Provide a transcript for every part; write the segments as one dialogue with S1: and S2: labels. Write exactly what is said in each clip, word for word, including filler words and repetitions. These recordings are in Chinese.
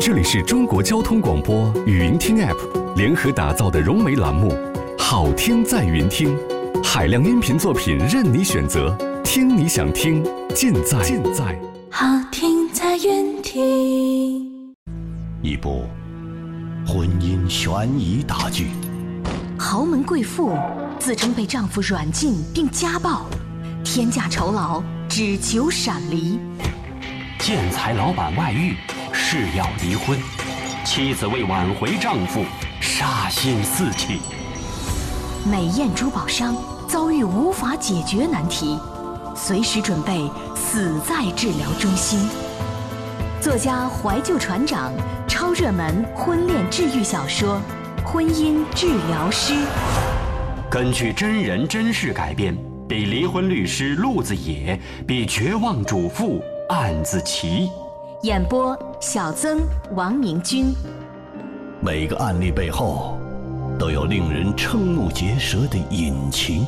S1: 这里是中国交通广播语音听 App 联合打造的融媒栏目《好听在云听》，海量音频作品任你选择，听你想听，尽在尽在
S2: 好听在云听。
S3: 一部婚姻悬疑大剧，
S4: 豪门贵妇自称被丈夫软禁并家暴，天价酬劳只求闪离。
S5: 建材老板外遇，誓要离婚，妻子为挽回丈夫杀心四起。
S4: 美艳珠宝商遭遇无法解决难题，随时准备死在治疗中心。作家怀旧船长超热门婚恋治愈小说《婚姻治疗师》，
S5: 根据真人真事改编，比离婚律师路子野，比绝望主妇案子奇。
S4: 演播小曾、王明君。
S3: 每个案例背后都有令人瞠目结舌的隐情。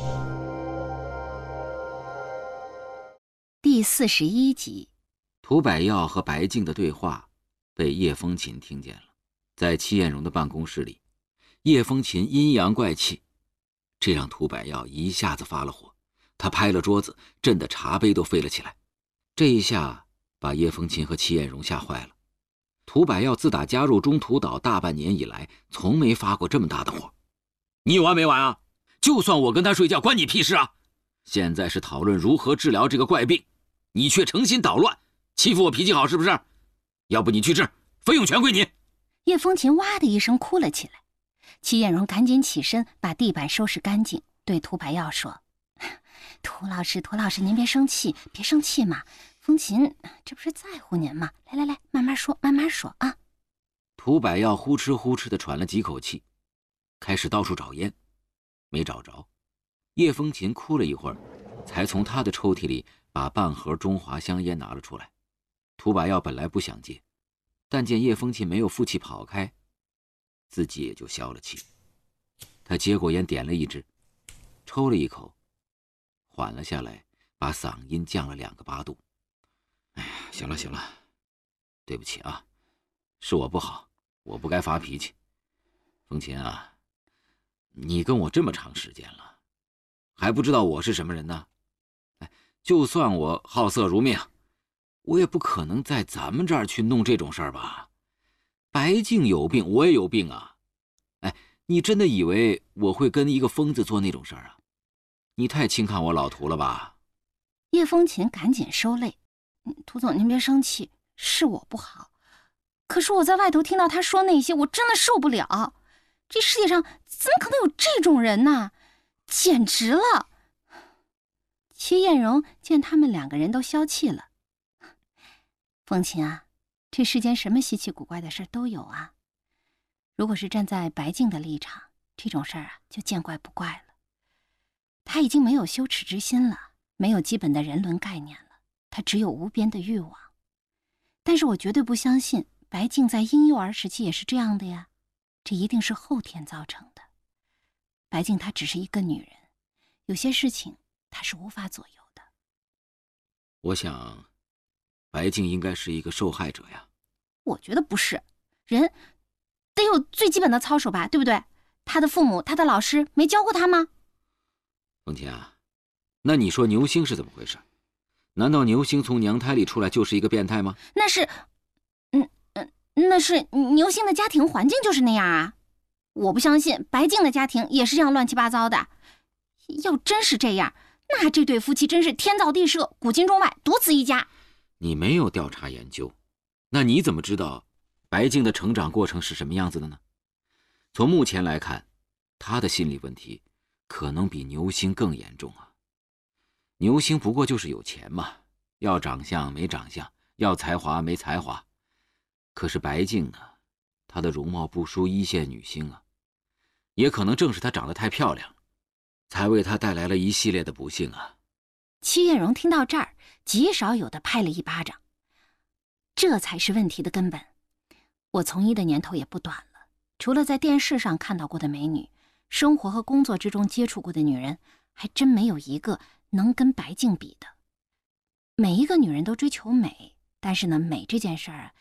S6: 第四十一集，涂百耀和白静的对话被叶风琴听见了。在戚艳荣的办公室里，叶风琴阴阳怪气，这让涂百耀一下子发了火。他拍了桌子，震得茶杯都飞了起来。这一下把叶风琴和戚艳荣吓坏了。涂百耀自打加入中途岛大半年以来，从没发过这么大的火。你有完没完啊？就算我跟他睡觉，关你屁事啊！现在是讨论如何治疗这个怪病，你却诚心捣乱，欺负我脾气好是不是？要不你去治，费用全归你。
S2: 叶风琴哇的一声哭了起来。戚艳荣赶紧起身把地板收拾干净，对涂百耀说：涂老师涂老师您别生气别生气嘛，风琴这不是在乎您吗？来来来，慢慢说慢慢说啊。
S6: 涂百耀呼哧呼哧地喘了几口气，开始到处找烟，没找着。叶风琴哭了一会儿，才从他的抽屉里把半盒中华香烟拿了出来。涂百耀本来不想接，但见叶风琴没有负气跑开，自己也就消了气。他接过烟，点了一支，抽了一口，缓了下来，把嗓音降了两个八度。哎呀，行了行了，对不起啊，是我不好，我不该发脾气。风琴啊，你跟我这么长时间了，还不知道我是什么人呢？哎，就算我好色如命，我也不可能在咱们这儿去弄这种事儿吧？白静有病，我也有病啊！哎，你真的以为我会跟一个疯子做那种事儿啊？你太轻看我老涂了吧？
S2: 叶风琴赶紧收泪，涂总您别生气，是我不好。可是我在外头听到他说那些，我真的受不了。这世界上怎么可能有这种人呢？简直了！戚艳荣见他们两个人都消气了，风琴啊，这世间什么稀奇古怪的事都有啊。如果是站在白静的立场，这种事儿啊就见怪不怪了。他已经没有羞耻之心了，没有基本的人伦概念了，他只有无边的欲望。但是我绝对不相信白静在婴幼儿时期也是这样的呀，这一定是后天造成的。白静她只是一个女人，有些事情她是无法左右的。
S6: 我想白静应该是一个受害者呀。
S2: 我觉得不是，人得有最基本的操守吧，对不对？他的父母他的老师没教过他吗？
S6: 风琴啊，那你说牛星是怎么回事？难道牛星从娘胎里出来就是一个变态吗？
S2: 那是嗯嗯，那是牛星的家庭环境就是那样啊。我不相信白静的家庭也是这样乱七八糟的。要真是这样，那这对夫妻真是天造地设，古今中外独此一家。
S6: 你没有调查研究，那你怎么知道白静的成长过程是什么样子的呢？从目前来看，她的心理问题可能比牛星更严重啊。牛星不过就是有钱嘛，要长相没长相，要才华没才华。可是白静呢，她的容貌不输一线女星啊，也可能正是她长得太漂亮，才为她带来了一系列的不幸啊。
S2: 戚艳荣听到这儿，极少有的拍了一巴掌。这才是问题的根本。我从医的年头也不短了，除了在电视上看到过的美女，生活和工作之中接触过的女人，还真没有一个能跟白静比的。每一个女人都追求美，但是呢，美这件事儿啊，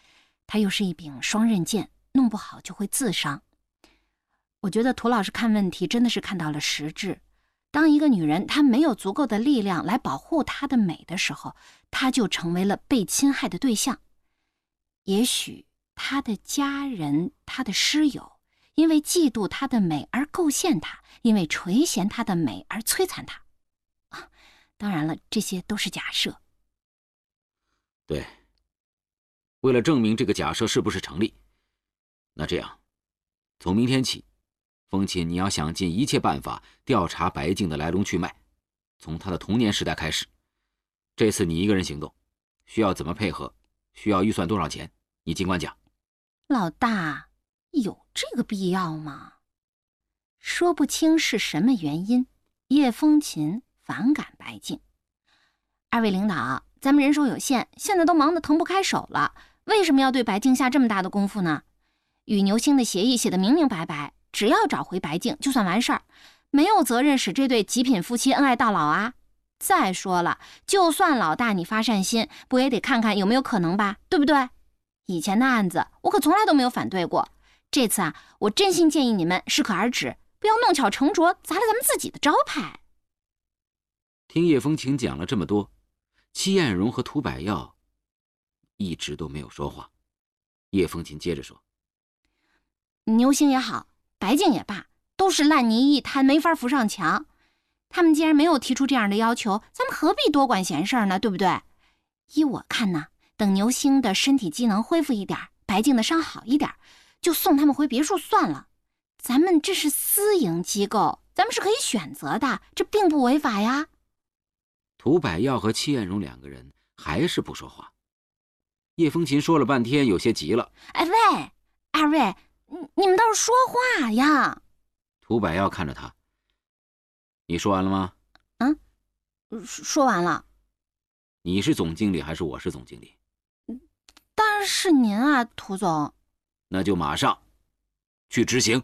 S2: 它又是一柄双刃剑，弄不好就会自伤。我觉得涂老师看问题真的是看到了实质。当一个女人她没有足够的力量来保护她的美的时候，她就成为了被侵害的对象。也许她的家人、她的师友因为嫉妒她的美而构陷她，因为垂涎她的美而摧残她。啊，当然了，这些都是假设。
S6: 对，为了证明这个假设是不是成立，那这样，从明天起，风琴你要想尽一切办法调查白净的来龙去脉，从她的童年时代开始。这次你一个人行动，需要怎么配合，需要预算多少钱，你尽管讲。
S2: 老大，有这个必要吗？说不清是什么原因，叶风琴反感白净。二位领导，咱们人手有限，现在都忙得腾不开手了，为什么要对白净下这么大的功夫呢？与牛星的协议写得明明白白，只要找回白净就算完事儿，没有责任使这对极品夫妻恩爱到老啊。再说了，就算老大你发善心，不也得看看有没有可能吧，对不对？以前的案子我可从来都没有反对过，这次啊，我真心建议你们适可而止，不要弄巧成拙，砸了咱们自己的招牌。
S6: 听叶风琴讲了这么多，戚艳荣和涂百耀一直都没有说话。叶风琴接着说，
S2: 牛星也好，白净也罢，都是烂泥一滩，没法扶上墙。他们既然没有提出这样的要求，咱们何必多管闲事呢，对不对？依我看呢，等牛星的身体机能恢复一点，白净的伤好一点，就送他们回别墅算了。咱们这是私营机构，咱们是可以选择的，这并不违法呀。
S6: 涂百耀和戚艳荣两个人还是不说话。叶风琴说了半天，有些急了。
S2: 哎喂，二位，你们倒是说话呀！
S6: 涂百耀看着他，你说完了吗？
S2: 嗯，说完了。
S6: 你是总经理还是我是总经理？
S2: 当然是您啊，涂总。
S6: 那就马上去执行。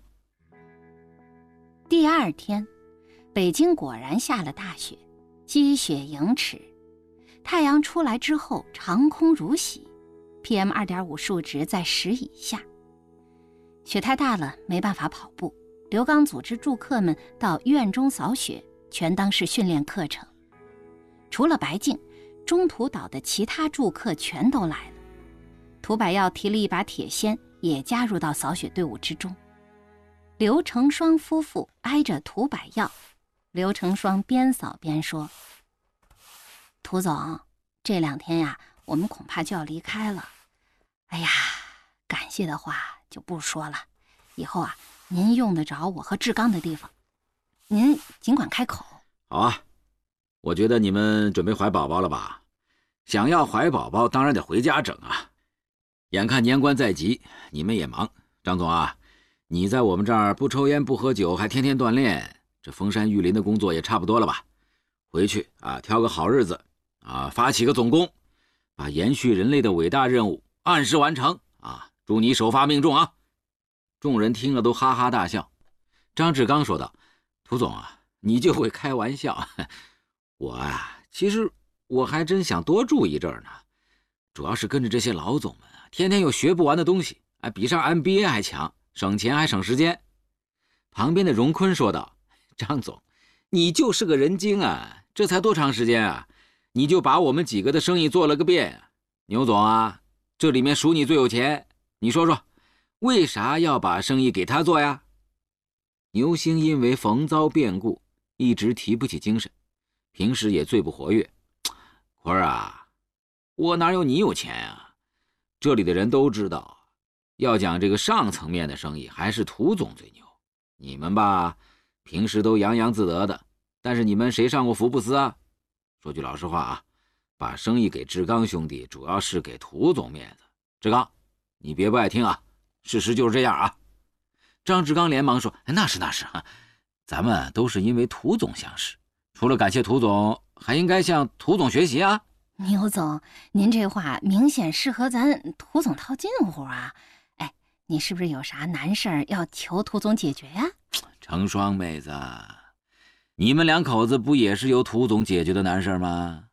S2: 第二天，北京果然下了大雪，积雪盈尺。太阳出来之后，长空如洗 ，P M 二点五 数值在十以下。雪太大了，没办法跑步。刘刚组织住客们到院中扫雪，全当是训练课程。除了白净，中途岛的其他住客全都来了。涂百耀提了一把铁锨，也加入到扫雪队伍之中。刘成双夫妇挨着涂百耀，刘成双边扫边说：“涂总，这两天呀，我们恐怕就要离开了。哎呀，感谢的话就不说了，以后啊，您用得着我和志刚的地方，您尽管开口。”
S6: 好啊，我觉得你们准备怀宝宝了吧？想要怀宝宝，当然得回家整啊。眼看年关在即，你们也忙。张总啊，你在我们这儿不抽烟不喝酒，还天天锻炼，这封山育林的工作也差不多了吧？回去啊，挑个好日子啊，发起个总攻，把延续人类的伟大任务按时完成啊！祝你首发命中啊！众人听了都哈哈大笑。张志刚说道：“涂总啊，你就会开玩笑。我啊，其实我还真想多住一阵呢，主要是跟着这些老总们啊，天天有学不完的东西，哎，比上 M B A 还强，省钱还省时间。”旁边的荣坤说道：“张总，你就是个人精啊，这才多长时间啊，你就把我们几个的生意做了个遍。牛总啊，这里面属你最有钱，你说说，为啥要把生意给他做呀？”牛星因为逢遭变故，一直提不起精神，平时也最不活跃。坤儿啊，我哪有你有钱啊？这里的人都知道，要讲这个上层面的生意，还是涂总最牛。你们吧，平时都洋洋自得的，但是你们谁上过福布斯啊？说句老实话啊，把生意给志刚兄弟，主要是给涂总面子。志刚，你别不爱听啊，事实就是这样啊。张志刚连忙说：“那是那是啊，咱们都是因为涂总相识，除了感谢涂总，还应该向涂总学习啊。”
S2: 牛总，您这话明显是和咱涂总套近乎啊！哎，你是不是有啥难事儿要求涂总解决呀？
S6: 成双妹子，你们两口子不也是由涂总解决的难事吗？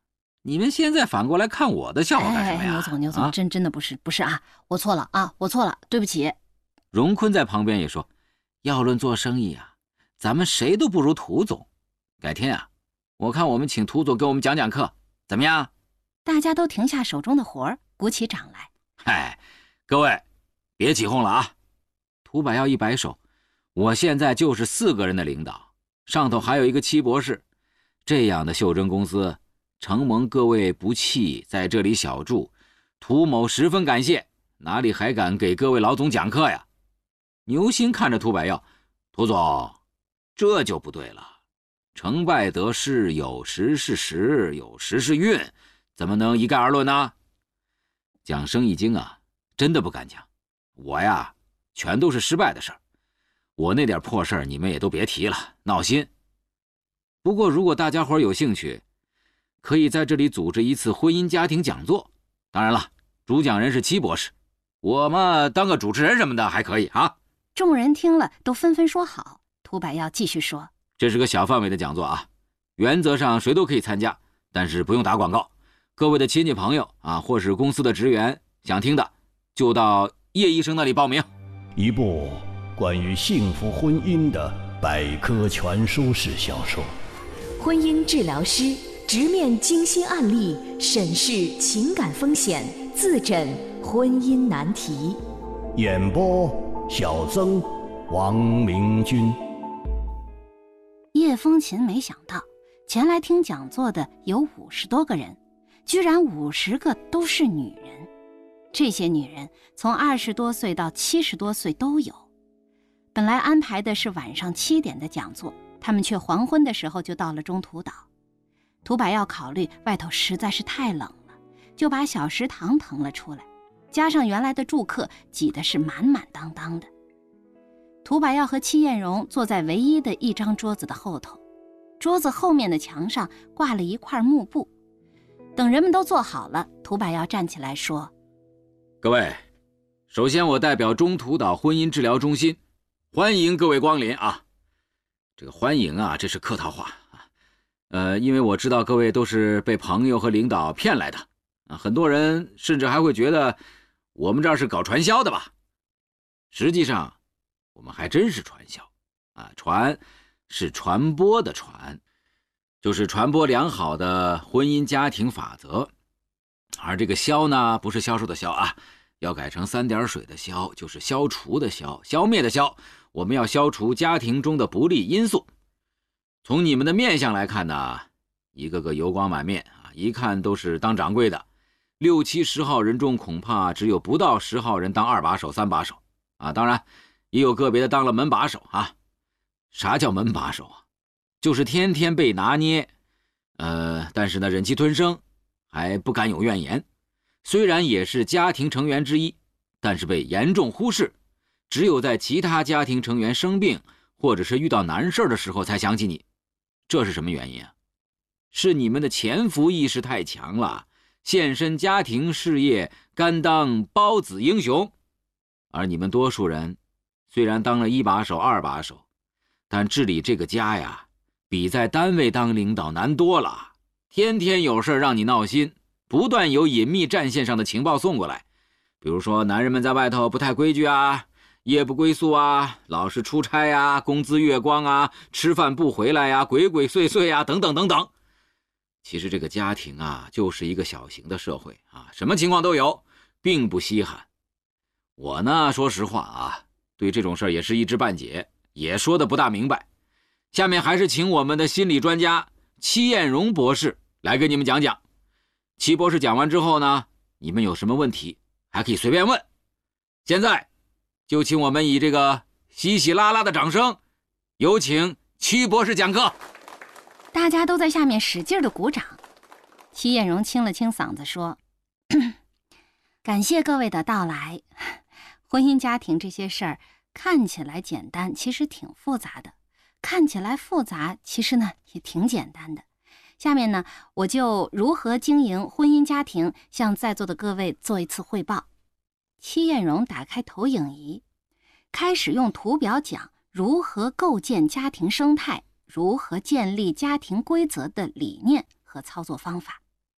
S6: 你们现在反过来看我的笑话干什么呀？
S2: 哎，牛总，牛总，
S6: 啊、
S2: 真真的不是，不是啊，我错了啊，我错了，对不起。
S6: 荣坤在旁边也说，要论做生意啊，咱们谁都不如涂总。改天啊，我看我们请涂总给我们讲讲课，怎么样？
S2: 大家都停下手中的活儿，鼓起掌来。
S6: 嗨，各位，别起哄了啊！涂百耀一摆手，我现在就是四个人的领导，上头还有一个戚博士，这样的袖珍公司，承蒙各位不弃，在这里小住，涂某十分感谢，哪里还敢给各位老总讲课呀？牛星看着涂百耀，涂总，这就不对了。成败得失，有时是时，有时是运，怎么能一概而论呢？讲生意经啊，真的不敢讲。我呀，全都是失败的事儿。我那点破事儿，你们也都别提了，闹心。不过，如果大家伙有兴趣，可以在这里组织一次婚姻家庭讲座。当然了，主讲人是戚博士，我嘛当个主持人什么的还可以啊。
S2: 众人听了都纷纷说好。涂百耀继续说：“
S6: 这是个小范围的讲座啊，原则上谁都可以参加，但是不用打广告。各位的亲戚朋友啊，或是公司的职员想听的，就到叶医生那里报名。”
S3: 一部关于幸福婚姻的百科全书式小说。
S4: 婚姻治疗师直面精心案例，审视情感风险，自诊婚姻难题。
S3: 演播小曾、王明君。
S2: 叶风琴没想到，前来听讲座的有五十多个人，居然五十个都是女人。这些女人从二十多岁到七十多岁都有。本来安排的是晚上七点的讲座，他们却黄昏的时候就到了中途岛。涂百耀考虑外头实在是太冷了，就把小食堂腾了出来，加上原来的住客，挤得是满满当当的。涂百耀和戚艳荣坐在唯一的一张桌子的后头，桌子后面的墙上挂了一块幕布。等人们都坐好了，涂百耀站起来说：“
S6: 各位，首先我代表中途岛婚姻治疗中心，欢迎各位光临啊！这个欢迎啊，这是客套话啊。呃，因为我知道各位都是被朋友和领导骗来的啊，很多人甚至还会觉得我们这儿是搞传销的吧？实际上，我们还真是传销啊！传是传播的传，就是传播良好的婚姻家庭法则。而这个销呢，不是销售的销啊，要改成三点水的消，就是消除的消，消灭的消。我们要消除家庭中的不利因素。从你们的面相来看呢，一个个油光满面啊，一看都是当掌柜的。六七十号人中，恐怕只有不到十号人当二把手、三把手啊。当然，也有个别的当了门把手啊。啥叫门把手啊？就是天天被拿捏，呃，但是呢，忍气吞声，还不敢有怨言。虽然也是家庭成员之一，但是被严重忽视。只有在其他家庭成员生病或者是遇到难事的时候才想起你。这是什么原因啊？是你们的潜伏意识太强了，献身家庭事业，甘当包子英雄。而你们多数人虽然当了一把手、二把手，但治理这个家呀，比在单位当领导难多了。天天有事让你闹心，不断有隐秘战线上的情报送过来，比如说男人们在外头不太规矩啊，夜不归宿啊，老是出差啊，工资月光啊，吃饭不回来呀，鬼鬼祟祟啊，等等等等。其实这个家庭啊，就是一个小型的社会啊，什么情况都有，并不稀罕。我呢，说实话啊，对这种事儿也是一知半解，也说得不大明白。下面还是请我们的心理专家戚艳荣博士来给你们讲讲。戚博士讲完之后呢，你们有什么问题还可以随便问。现在就请我们以这个稀稀拉拉的掌声，有请戚博士讲课。
S2: 大家都在下面使劲的鼓掌。戚艳荣清了清嗓子说：“感谢各位的到来。婚姻家庭这些事儿看起来简单，其实挺复杂的；看起来复杂，其实呢也挺简单的。下面呢，我就如何经营婚姻家庭，向在座的各位做一次汇报。”戚艳荣打开投影仪，开始用图表讲如何构建家庭生态，如何建立家庭规则的理念和操作方法。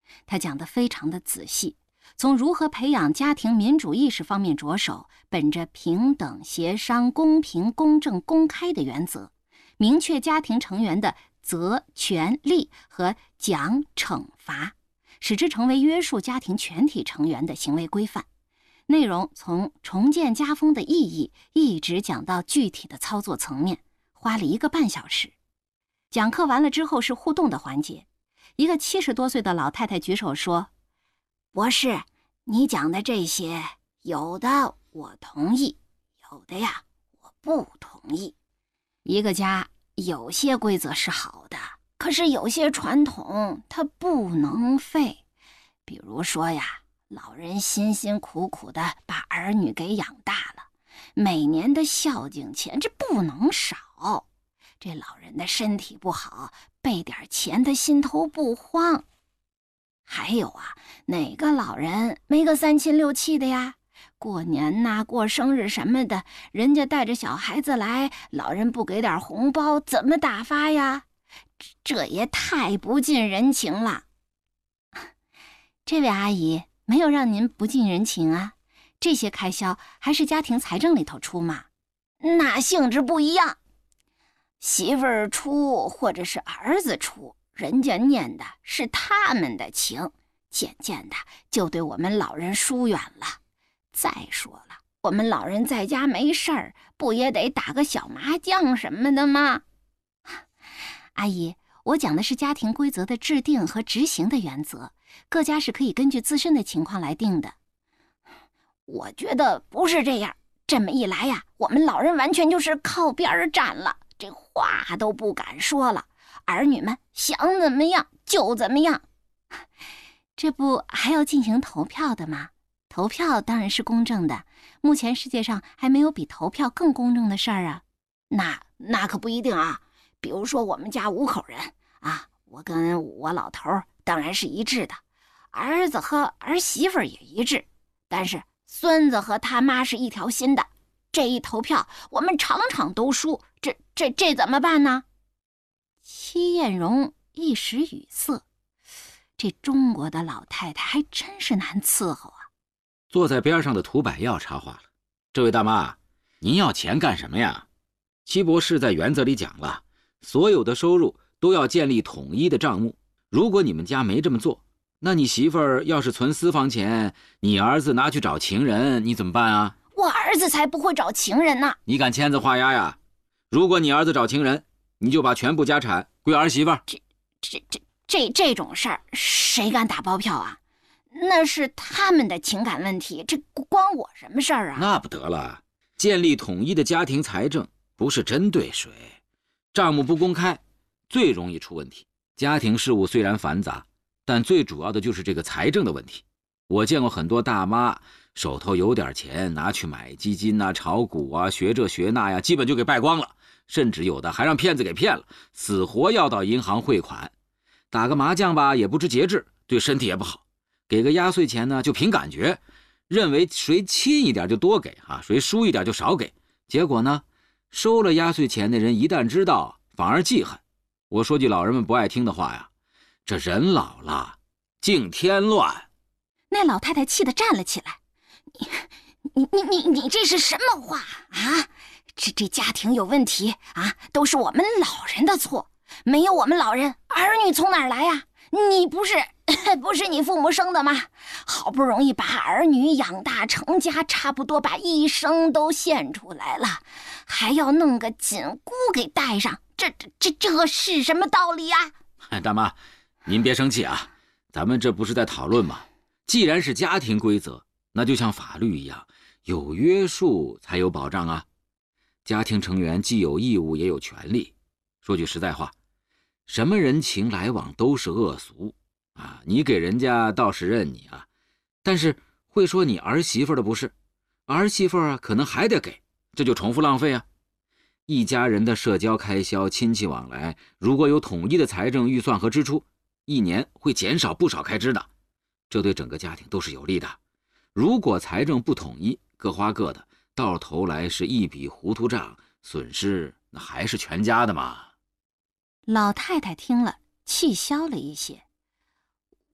S2: 他讲得非常的仔细，从如何培养家庭民主意识方面着手，本着平等、协商、公平、公正、公开的原则，明确家庭成员的责、权、利和奖、惩、罚，使之成为约束家庭全体成员的行为规范。内容从重建家风的意义一直讲到具体的操作层面，花了一个半小时。讲课完了之后是互动的环节，一个七十多岁的老太太举手说：“博士，你讲的这些，有的我同意，有的呀我不同意。一个家有些规则是好的，可是有些传统它不能废。比如说呀，老人辛辛苦苦的把儿女给养大了，每年的孝敬钱这不能少。这老人的身体不好，备点钱他心头不慌。还有啊，哪个老人没个三亲六戚的呀？过年呐、过生日什么的，人家带着小孩子来，老人不给点红包，怎么打发呀？这也太不近人情了。这位阿姨，没有让您不近人情啊，这些开销还是家庭财政里头出嘛。那性质不一样，媳妇儿出或者是儿子出，人家念的是他们的情，渐渐的就对我们老人疏远了。再说了，我们老人在家没事儿，不也得打个小麻将什么的吗？阿姨，我讲的是家庭规则的制定和执行的原则，各家是可以根据自身的情况来定的。我觉得不是这样，这么一来呀，我们老人完全就是靠边站了，这话都不敢说了，儿女们想怎么样就怎么样。这不还要进行投票的吗？投票当然是公正的，目前世界上还没有比投票更公正的事儿啊。那那可不一定啊，比如说我们家五口人啊，我跟我老头当然是一致的，儿子和儿媳妇也一致，但是孙子和他妈是一条心的，这一投票我们场场都输，这这这怎么办呢？戚艳荣一时语塞，这中国的老太太还真是难伺候啊。
S6: 坐在边上的涂百耀插话了：“这位大妈，您要钱干什么呀？戚博士在原则里讲了，所有的收入都要建立统一的账目。如果你们家没这么做，那你媳妇儿要是存私房钱，你儿子拿去找情人，你怎么办啊？”“
S2: 我儿子才不会找情人呢！”“
S6: 你敢签字画押呀？如果你儿子找情人，你就把全部家产归儿媳妇儿。”“
S2: 这这这这这种事儿，谁敢打包票啊？那是他们的情感问题，这关我什么事儿啊？”“
S6: 那不得了，建立统一的家庭财政不是针对谁，账目不公开最容易出问题。家庭事务虽然繁杂，但最主要的就是这个财政的问题。我见过很多大妈手头有点钱，拿去买基金啊、炒股啊、学这学那呀，基本就给败光了，甚至有的还让骗子给骗了，死活要到银行汇款。打个麻将吧也不知节制，对身体也不好。给个压岁钱呢就凭感觉，认为谁亲一点就多给啊，谁输一点就少给。结果呢，收了压岁钱的人一旦知道，反而记恨。我说句老人们不爱听的话呀，这人老了敬天乱。”
S2: 那老太太气得站了起来：“你你你你你这是什么话啊？这这家庭有问题啊，都是我们老人的错，没有我们老人，儿女从哪儿来呀？你不是不是你父母生的吗？好不容易把儿女养大成家，差不多把一生都献出来了，还要弄个紧箍给戴上，这这这这是什么道理啊？”“
S6: 大妈，您别生气啊，咱们这不是在讨论吗？既然是家庭规则，那就像法律一样，有约束才有保障啊。家庭成员既有义务也有权利。说句实在话，什么人情来往都是恶俗啊！你给人家倒是认你啊，但是会说你儿媳妇的不是，儿媳妇啊可能还得给，这就重复浪费啊。一家人的社交开销、亲戚往来，如果有统一的财政预算和支出，一年会减少不少开支的，这对整个家庭都是有利的。如果财政不统一，各花各的，到头来是一笔糊涂账，损失那还是全家的嘛。”
S2: 老太太听了，气消了一些。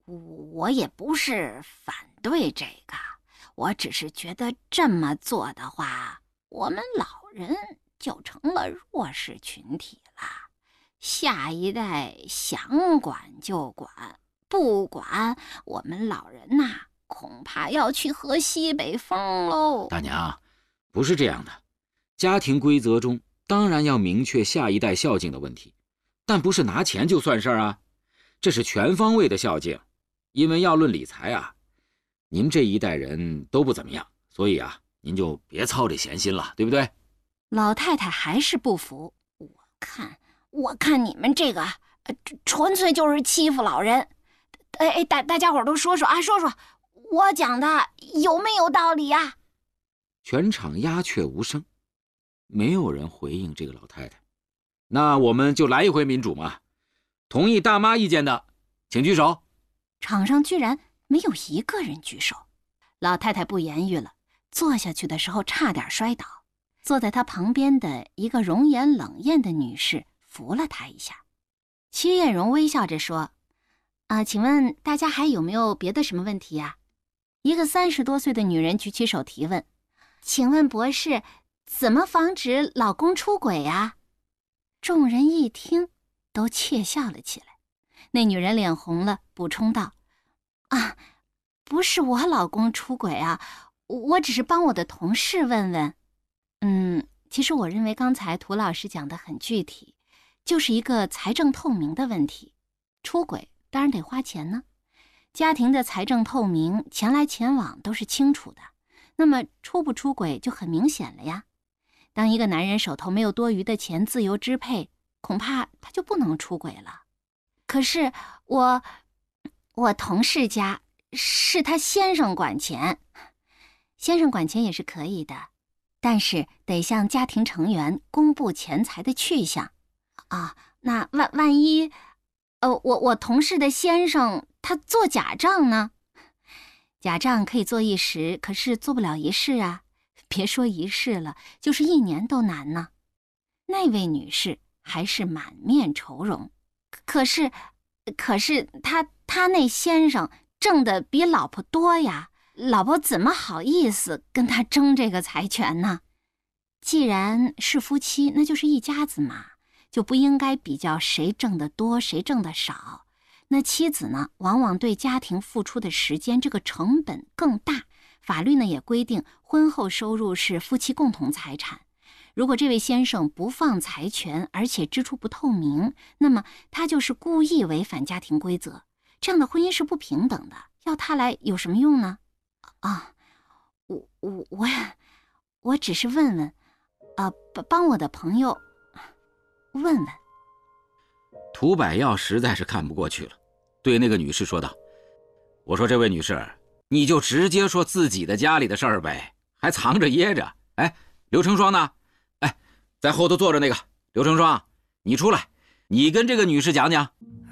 S2: 我也不是反对这个，我只是觉得这么做的话，我们老人就成了弱势群体了。下一代想管就管，不管，我们老人呐、啊，恐怕要去喝西北风喽。
S6: 大娘，不是这样的，家庭规则中当然要明确下一代孝敬的问题，但不是拿钱就算事儿啊，这是全方位的孝敬。因为要论理财啊，您这一代人都不怎么样，所以啊，您就别操这闲心了，对不对？
S2: 老太太还是不服，我看。我看你们这个，呃，纯粹就是欺负老人。哎哎，大大家伙都说说啊，说说，我讲的有没有道理呀？
S6: 全场鸦雀无声，没有人回应这个老太太。那我们就来一回民主嘛，同意大妈意见的，请举手。
S2: 场上居然没有一个人举手。老太太不言语了，坐下去的时候差点摔倒。坐在她旁边的一个容颜冷艳的女士扶了他一下。戚艳荣微笑着说：“啊，请问大家还有没有别的什么问题呀？”一个三十多岁的女人举起手提问：“请问博士，怎么防止老公出轨呀？”众人一听，都窃笑了起来。那女人脸红了，补充道：“啊，不是我老公出轨啊，我只是帮我的同事问问。嗯，其实我认为刚才涂老师讲的很具体。”就是一个财政透明的问题，出轨当然得花钱呢。家庭的财政透明，钱来钱往都是清楚的，那么出不出轨就很明显了呀。当一个男人手头没有多余的钱自由支配，恐怕他就不能出轨了。可是我，我同事家是他先生管钱，先生管钱也是可以的，但是得向家庭成员公布钱财的去向。啊，那万万一，呃，我我同事的先生他做假账呢？假账可以做一时，可是做不了一世啊。别说一世了，就是一年都难呢。那位女士还是满面愁容，可是，可是他他那先生挣的比老婆多呀，老婆怎么好意思跟他争这个财权呢？既然是夫妻，那就是一家子嘛。就不应该比较谁挣得多谁挣得少。那妻子呢，往往对家庭付出的时间这个成本更大。法律呢也规定婚后收入是夫妻共同财产。如果这位先生不放财权，而且支出不透明，那么他就是故意违反家庭规则。这样的婚姻是不平等的，要他来有什么用呢？啊，我我我我只是问问，啊，帮我的朋友问问。
S6: 涂百耀实在是看不过去了，对那个女士说道：“我说这位女士，你就直接说自己的家里的事儿呗，还藏着掖着。哎，刘成双呢？哎，在后头坐着那个刘成双，你出来，你跟这个女士讲讲。”